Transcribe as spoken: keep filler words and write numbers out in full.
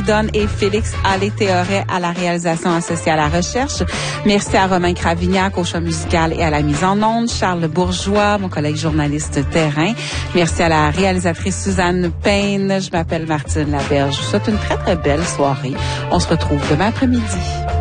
Didon et Félix Allé-Théoret à la réalisation associée à la recherche. Merci à Romain Cravignac au choix musical et à la mise en onde. Charles Bourgeois, mon collègue journaliste terrain. Merci à la réalisatrice Suzanne Payne. Je m'appelle Martine Laberge. Je vous souhaite une très, très belle soirée. On se retrouve demain après-midi.